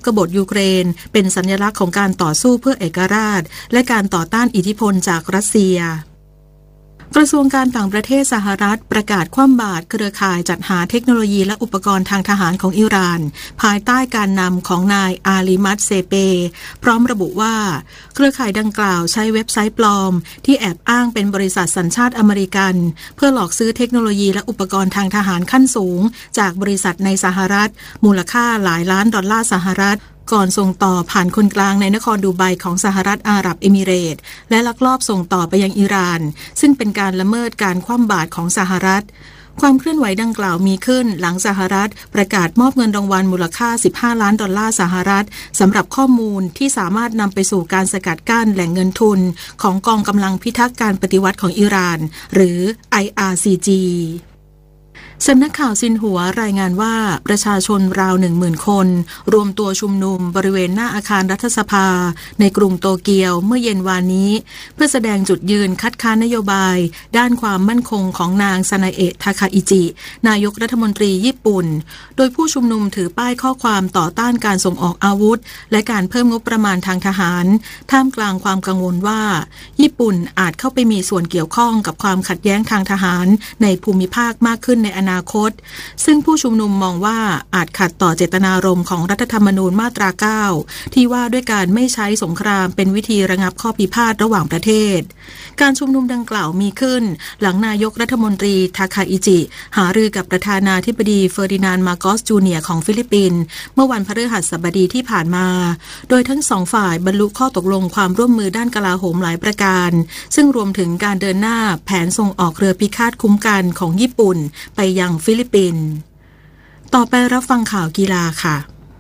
บฏยูเครนเป็นสัญลักษณ์ของการต่อสู้เพื่อเอกราชและการต่อต้านอิทธิพลจากรัสเซียกระทรวงการต่างประเทศสหรัฐประกาศคว่ำบาตรเครือข่ายจัดหาเทคโนโลยีและอุปกรณ์ทางทหารของอิหร่านภายใต้การนำของนายอาลีมัดเซเปพร้อมระบุว่าเครือข่ายดังกล่าวใช้เว็บไซต์ปลอมที่แอบอ้างเป็นบริษัทสัญชาติอเมริกันเพื่อหลอกซื้อเทคโนโลยีและอุปกรณ์ทางทหารขั้นสูงจากบริษัทในสหรัฐมูลค่าหลายล้านดอลลาร์สหรัฐก่อนส่งต่อผ่านคนกลางในนครดูไบของสหรัฐอาหรับเอมิเรตส์และลักลอบส่งต่อไปยังอิหร่านซึ่งเป็นการละเมิดการคว่ำบาตรของสหรัฐความเคลื่อนไหวดังกล่าวมีขึ้นหลังสหรัฐประกาศมอบเงินรางวัลมูลค่า15ล้านดอลลาร์สหรัฐสำหรับข้อมูลที่สามารถนำไปสู่การสกัดกั้นแหล่งเงินทุนของกองกำลังพิทักษ์การปฏิวัติของอิหร่านหรือ IRCGสำนักข่าวซินหัวรายงานว่าประชาชนราว 10,000 คนรวมตัวชุมนุมบริเวณหน้าอาคารรัฐสภาในกรุงโตเกียวเมื่อเย็นวานนี้เพื่อแสดงจุดยืนคัดค้านนโยบายด้านความมั่นคงของนางซานาเอะทาคาอิจินายกรัฐมนตรีญี่ปุ่นโดยผู้ชุมนุมถือป้ายข้อความต่อต้านการส่งออกอาวุธและการเพิ่มงบประมาณทางทหารท่ามกลางความกังวลว่าญี่ปุ่นอาจเข้าไปมีส่วนเกี่ยวข้องกับความขัดแย้งทางทหารในภูมิภาคมากขึ้นในอนาคตซึ่งผู้ชุมนุมมองว่าอาจขัดต่อเจตนารมณ์ของรัฐธรรมนูญมาตรา 9 ที่ว่าด้วยการไม่ใช้สงครามเป็นวิธีระงับข้อพิพาทระหว่างประเทศการชุมนุมดังกล่าวมีขึ้นหลังนายกรัฐมนตรีทาคาอิจิหารือกับประธานาธิบดีเฟอร์ดินานด์ มาโกส จูเนียร์ของฟิลิปปินส์เมื่อวันพฤหัสบดีที่ผ่านมาโดยทั้งสองฝ่ายบรรลุข้อตกลงความร่วมมือด้านกลาโหมหลายประการซึ่งรวมถึงการเดินหน้าแผนส่งออกเรือพิฆาตคุ้มกันของญี่ปุ่นไปยังฟิลิปปินส์ต่อไปรับฟังข่าวกีฬาค่ะ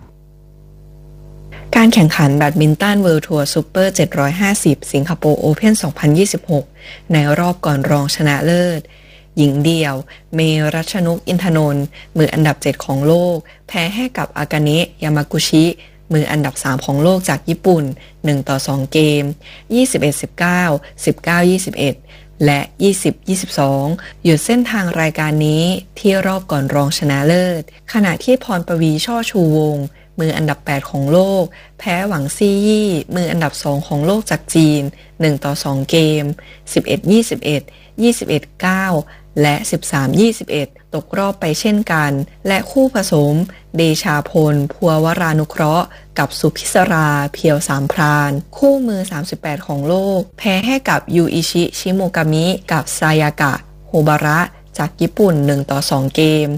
การแข่งขันแบดมินตันเวิลด์ทัวร์ซูเปอร์750สิงคโปร์โอเพ่น2026ในรอบก่อนรองชนะเลิศหญิงเดี่ยวเมรัชนกอินทนนท์มืออันดับ7ของโลกแพ้ให้กับอากาเนะยามากุชิมืออันดับ3ของโลกจากญี่ปุ่น1-2เกม 21-19 19-21 และ 20-22 หยุดเส้นทางรายการนี้ที่รอบก่อนรองชนะเลิศขณะที่พรปวีช่อชูวงศ์มืออันดับ8ของโลกแพ้หวังซี่ยี่มืออันดับ2ของโลกจากจีน1-2เกม 11-21 21-9 และ 13-21 ตกรอบไปเช่นกันและคู่ผสมเดชาพลภัววรานุเคราะห์กับสุพิศราเพียวสามพรานคู่มือ38ของโลกแพ้ให้กับยูอิชิชิโมกามิกับซายากะโฮบาระจากญี่ปุ่น1-2เกม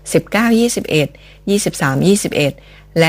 19-21 23-21 และ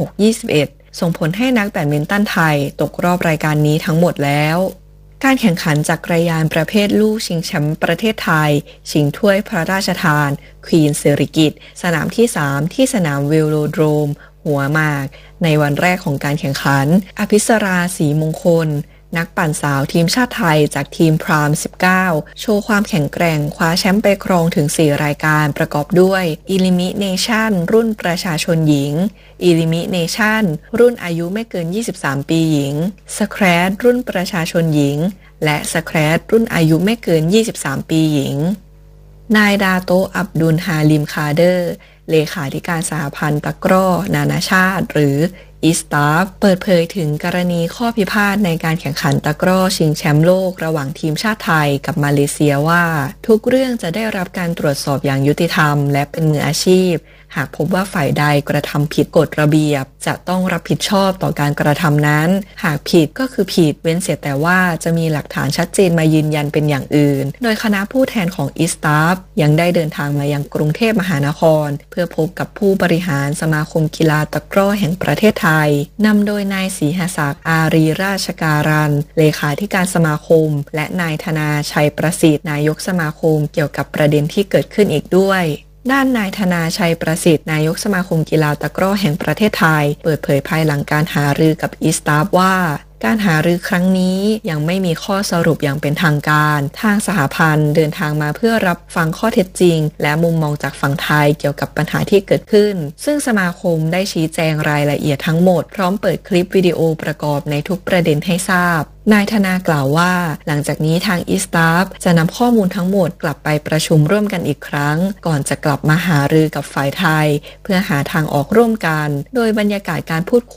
16-21 ส่งผลให้นักแบดมินตันไทยตกรอบรายการนี้ทั้งหมดแล้วการแข่งขันจักรยานประเภทลูกชิงแชมป์ประเทศไทยชิงถ้วยพระราชทานควีนสิริกิติ์สนามที่3ที่สนามเวโลโดรมหัวหมากในวันแรกของการแข่งขันอภิสราศรีมงคลนักปั่นสาวทีมชาติไทยจากทีมพราม19โชว์ความแข็งแกร่งคว้าแชมป์ไปครองถึง4รายการประกอบด้วย Elimination รุ่นประชาชนหญิง Elimination รุ่นอายุไม่เกิน23ปีหญิง Scratch รุ่นประชาชนหญิงและ Scratch รุ่นอายุไม่เกิน23ปีหญิงนายดาโตอับดุลฮาลิมคาเดอร์เลขาธิการสหพันธ์ตะกร้อนานาชาติหรืออีสตาฟเปิดเผยถึงกรณีข้อพิพาทในการแข่งขันตะกร้อชิงแชมป์โลกระหว่างทีมชาติไทยกับมาเลเซียว่าทุกเรื่องจะได้รับการตรวจสอบอย่างยุติธรรมและเป็นมืออาชีพหากพบว่าฝ่ายใดกระทำผิดกฎระเบียบจะต้องรับผิดชอบต่อการกระทำนั้นหากผิดก็คือผิดเว้นเสียแต่ว่าจะมีหลักฐานชัดเจนมายืนยันเป็นอย่างอื่นโดยคณะผู้แทนของอีสตาฟยังได้เดินทางมายังกรุงเทพมหานครเพื่อพบกับผู้บริหารสมาคมกีฬาตะกร้อแห่งประเทศไทยนำโดยนายศรีหศักดิ์อารีราชการันเลขาธิการสมาคมและนายธนาชัยประสิทธิ์นายกสมาคมเกี่ยวกับประเด็นที่เกิดขึ้นอีกด้วยด้านนายธนาชัยประสิทธิ์นายกสมาคมกีฬาตะกร้อแห่งประเทศไทยเปิดเผยภายหลังการหารือกับอีสตาฟว่าการหารือครั้งนี้ยังไม่มีข้อสรุปอย่างเป็นทางการทางสหพันธ์เดินทางมาเพื่อรับฟังข้อเท็จจริงและมุมมองจากฝั่งไทยเกี่ยวกับปัญหาที่เกิดขึ้นซึ่งสมาคมได้ชี้แจงรายละเอียดทั้งหมดพร้อมเปิดคลิปวิดีโอประกอบในทุกประเด็นให้ทราบนายธนากล่าวว่าหลังจากนี้ทางอีสตาฟจะนำข้อมูลทั้งหมดกลับไปประชุมร่วมกันอีกครั้งก่อนจะกลับมาหารือกับฝ่ายไทยเพื่อหาทางออกร่วมกันโดยบรรยากาศการพูด